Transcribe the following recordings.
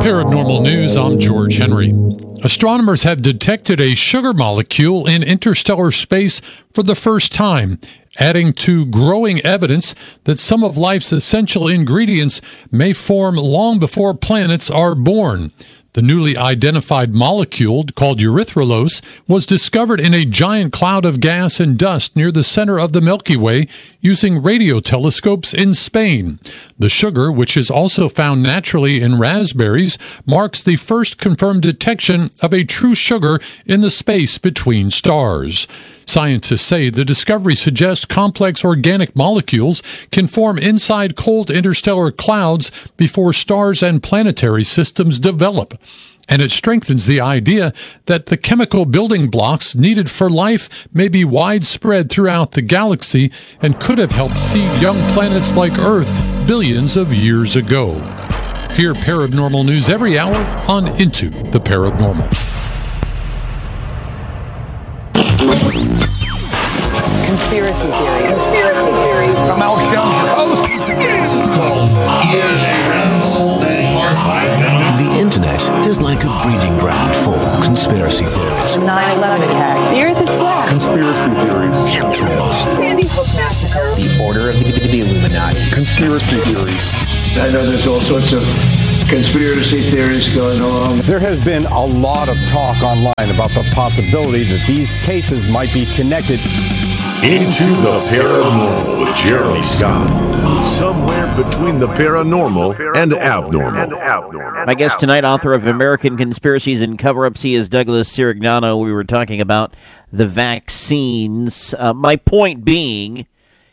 Paranormal News, I'm George Henry. Astronomers have detected a sugar molecule in interstellar space for the first time, adding to growing evidence that some of life's essential ingredients may form long before planets are born. The newly identified molecule, called erythrulose, was discovered in a giant cloud of gas and dust near the center of the Milky Way using radio telescopes in Spain. The sugar, which is also found naturally in raspberries, marks the first confirmed detection of a true sugar in the space between stars. Scientists say the discovery suggests complex organic molecules can form inside cold interstellar clouds before stars and planetary systems develop. And it strengthens the idea that the chemical building blocks needed for life may be widespread throughout the galaxy and could have helped seed young planets like Earth billions of years ago. Hear paranormal news every hour on Into the Paranormal. Conspiracy theories. I'm Alex Jones, your host. This is called Is a Rebel That Horrified. The internet is like a breeding ground for conspiracy theories. 9/11 attack. The Earth is flat. Conspiracy theories. Chemtrails. Sandy Hook massacre. The Order of the Illuminati. Conspiracy theories. I know there's all sorts of conspiracy theories going on. There has been a lot of talk online about the possibility that these cases might be connected. Into the Paranormal with Jeremy Scott. Somewhere between the paranormal and abnormal. My guest tonight, author of American Conspiracies and Cover-Ups, he is Douglas Sirignano. We were talking about the vaccines. My point being,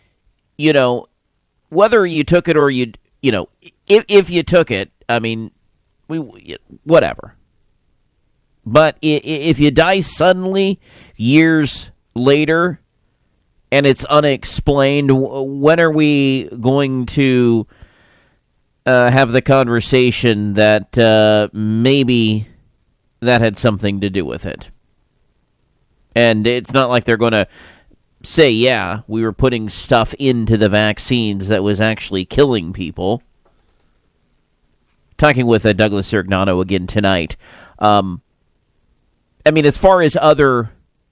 whether you took it or if you took it, I mean, whatever. But if you die suddenly, years later, and it's unexplained, when are we going to have the conversation that maybe that had something to do with it? And it's not like they're going to say, yeah, we were putting stuff into the vaccines that was actually killing people. Talking with Douglas Sirignano again tonight. As far as other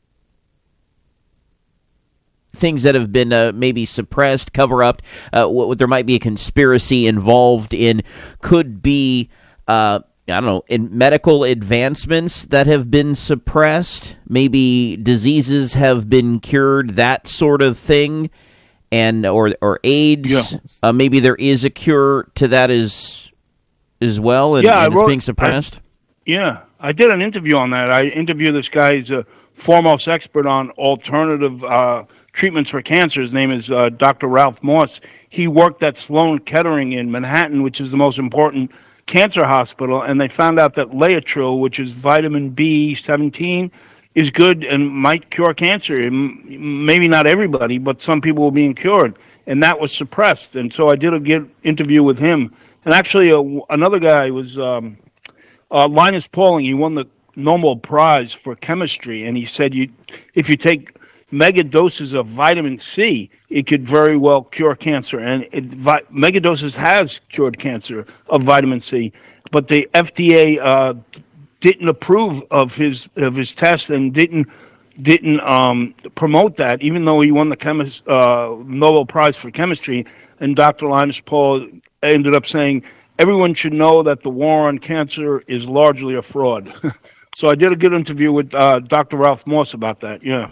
things that have been maybe suppressed, cover-up, what there might be a conspiracy involved in, could be, in medical advancements that have been suppressed, maybe diseases have been cured, that sort of thing, and or AIDS. Yeah. Maybe there is a cure to that as well, and it's being suppressed. I did an interview on that. I interviewed this guy. He's a foremost expert on alternative treatments for cancer. His name is Dr. Ralph Moss. He worked at Sloan Kettering in Manhattan, which is the most important cancer hospital, and they found out that Laetrile, which is vitamin B17, is good and might cure cancer. Maybe not everybody, but some people were being cured, and that was suppressed. And so I did a good interview with him. And actually, another guy was Linus Pauling. He won the Nobel Prize for chemistry, and he said if you take mega doses of vitamin C, it could very well cure cancer. And mega doses has cured cancer of vitamin C, but the FDA didn't approve of his test and didn't promote that, even though he won the Nobel Prize for chemistry. And Dr. Linus Pauling ended up saying everyone should know that the war on cancer is largely a fraud. So I did a good interview with Dr. Ralph Moss about that. Yeah.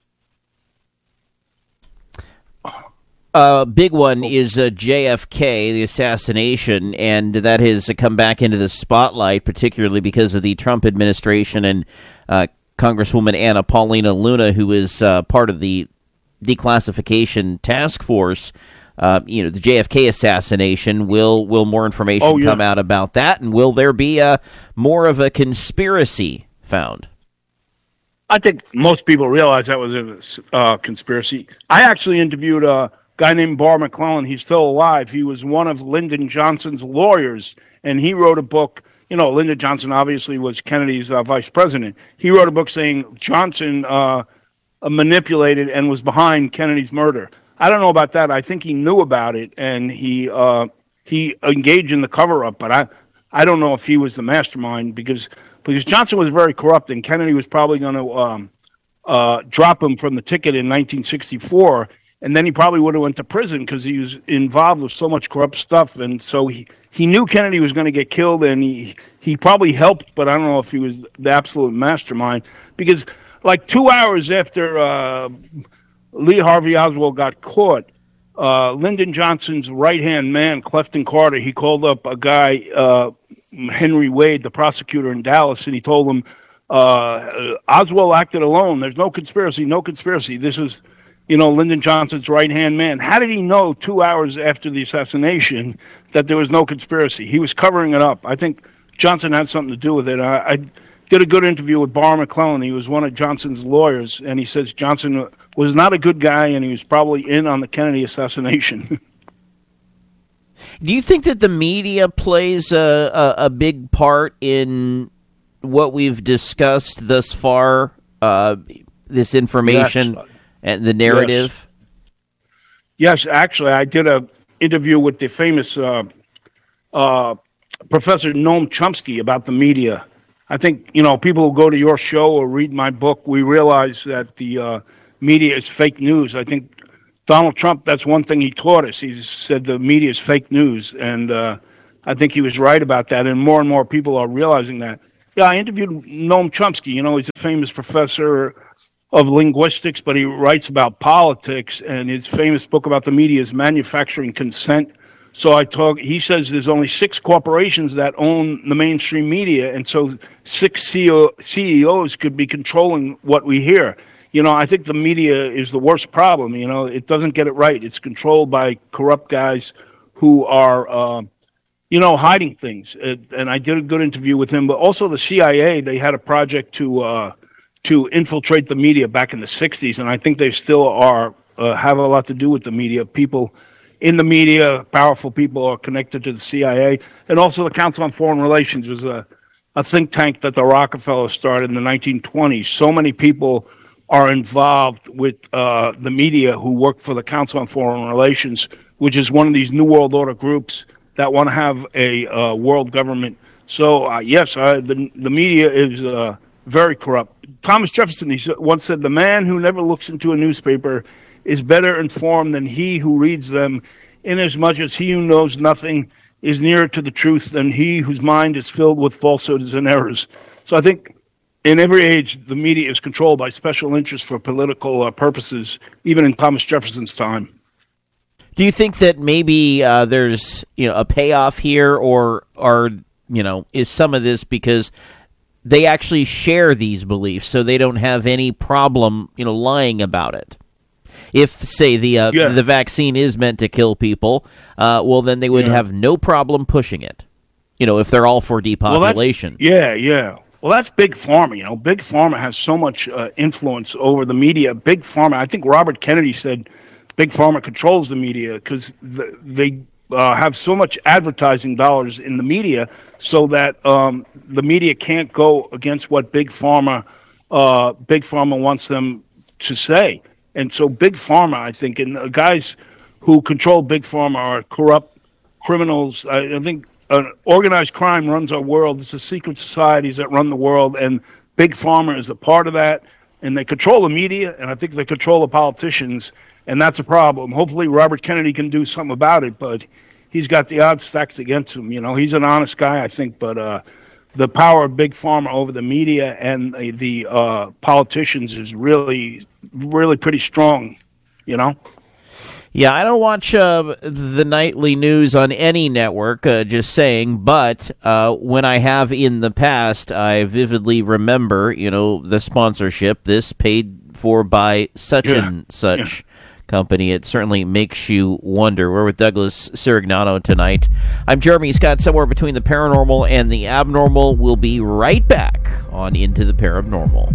Big one is JFK, the assassination, and that has come back into the spotlight, particularly because of the Trump administration and Congresswoman Anna Paulina Luna, who is part of the declassification task force. The JFK assassination. Will more information come out about that, and will there be more of a conspiracy found? I think most people realize that was a conspiracy. I actually interviewed a guy named Barr McClellan. He's still alive. He was one of Lyndon Johnson's lawyers, and he wrote a book. Lyndon Johnson obviously was Kennedy's vice president. He wrote a book saying Johnson manipulated and was behind Kennedy's murder. I don't know about that. I think he knew about it, and he engaged in the cover-up. But I don't know if he was the mastermind because Johnson was very corrupt, and Kennedy was probably going to drop him from the ticket in 1964, and then he probably would have went to prison because he was involved with so much corrupt stuff, and so he knew Kennedy was going to get killed, and he probably helped, but I don't know if he was the absolute mastermind because like 2 hours after Lee Harvey Oswald got caught, Lyndon Johnson's right-hand man, Clifton Carter, he called up a guy, Henry Wade, the prosecutor in Dallas, and he told him, Oswald acted alone. There's no conspiracy, no conspiracy. This is, Lyndon Johnson's right-hand man. How did he know 2 hours after the assassination that there was no conspiracy? He was covering it up. I think Johnson had something to do with it. I did a good interview with Barr McClellan. He was one of Johnson's lawyers, and he says Johnson was not a good guy, and he was probably in on the Kennedy assassination. Do you think that the media plays a big part in what we've discussed thus far, this information and the narrative? Yes, actually, I did an interview with the famous Professor Noam Chomsky about the media. I think, people who go to your show or read my book, we realize that the media is fake news. I think Donald Trump, that's one thing he taught us. He said the media is fake news, and I think he was right about that, and more people are realizing that. Yeah, I interviewed Noam Chomsky. He's a famous professor of linguistics, but he writes about politics, and his famous book about the media is Manufacturing Consent. So he says there's only 6 corporations that own the mainstream media, and so 6 CEOs could be controlling what we hear. I think the media is the worst problem. It doesn't get it right. It's controlled by corrupt guys who are, hiding things. And I did a good interview with him, but also the CIA, they had a project to infiltrate the media back in the 60s, and I think they still have a lot to do with the media. People in the media, powerful people, are connected to the CIA, and also the Council on Foreign Relations was a think tank that the Rockefellers started in the 1920s. So many people are involved with the media who work for the Council on Foreign Relations, which is one of these New World Order groups that want to have a world government. So, yes, the media is very corrupt. Thomas Jefferson, he once said, the man who never looks into a newspaper is better informed than he who reads them, inasmuch as he who knows nothing is nearer to the truth than he whose mind is filled with falsehoods and errors. So I think in every age, the media is controlled by special interests for political purposes, even in Thomas Jefferson's time. Do you think that maybe there's a payoff here, or is some of this because they actually share these beliefs, so they don't have any problem lying about it? If, say, the vaccine is meant to kill people, well, then they would have no problem pushing it. If they're all for depopulation. Well, that's Big Pharma. Big Pharma has so much influence over the media. Big Pharma, I think Robert Kennedy said Big Pharma controls the media because they have so much advertising dollars in the media so that the media can't go against what Big Pharma wants them to say. And so Big Pharma, I think, and guys who control Big Pharma are corrupt criminals. I think organized crime runs our world. It's the secret societies that run the world, and Big Pharma is a part of that. And they control the media, and I think they control the politicians, and that's a problem. Hopefully Robert Kennedy can do something about it, but he's got the odds stacked against him. He's an honest guy, I think, but the power of Big Pharma over the media and the politicians is really, really pretty strong, Yeah, I don't watch the nightly news on any network, just saying, but when I have in the past, I vividly remember, the sponsorship, this paid for by such and such company. It certainly makes you wonder. We're with Douglas Sirignano tonight. I'm Jeremy Scott, somewhere between the paranormal and the abnormal. We'll be right back on Into the Paranormal.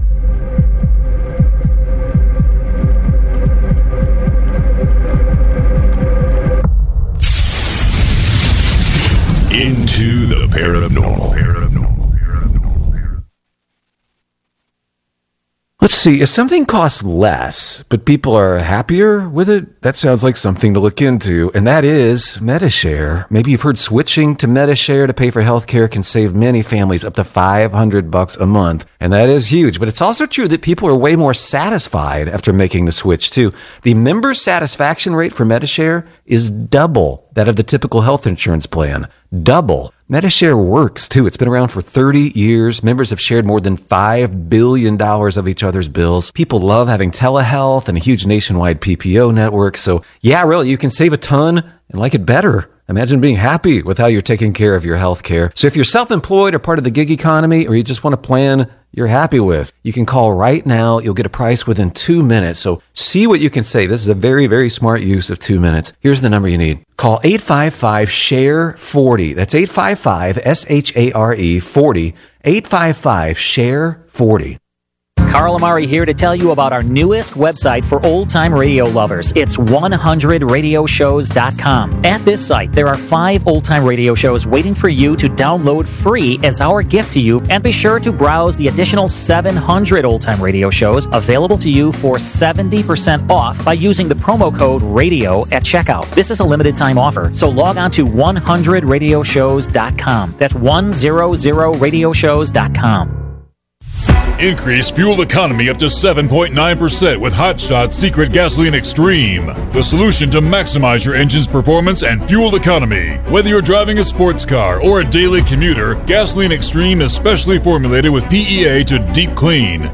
Into the Paranormal. Let's see, if something costs less, but people are happier with it, that sounds like something to look into, and that is Medi-Share. Maybe you've heard switching to Medi-Share to pay for healthcare can save many families up to $500 a month, and that is huge. But it's also true that people are way more satisfied after making the switch, too. The member satisfaction rate for Medi-Share is double that of the typical health insurance plan. Double. Medi-Share works, too. It's been around for 30 years. Members have shared more than $5 billion of each other's bills. People love having telehealth and a huge nationwide PPO network. So, yeah, really, you can save a ton and like it better. Imagine being happy with how you're taking care of your health care. So if you're self-employed or part of the gig economy, or you just want a plan you're happy with, you can call right now. You'll get a price within 2 minutes. So see what you can save. This is a very, very smart use of 2 minutes. Here's the number you need. Call 855-SHARE-40. That's 855-SHARE-40. 855-SHARE-40. Carl Amari here to tell you about our newest website for old-time radio lovers. It's 100radioshows.com. At this site, there are 5 old-time radio shows waiting for you to download free as our gift to you, and be sure to browse the additional 700 old-time radio shows available to you for 70% off by using the promo code RADIO at checkout. This is a limited-time offer, so log on to 100radioshows.com. That's 100radioshows.com. Increase fuel economy up to 7.9% with Hot Shot Secret Gasoline Extreme. The solution to maximize your engine's performance and fuel economy. Whether you're driving a sports car or a daily commuter, Gasoline Extreme is specially formulated with PEA to deep clean.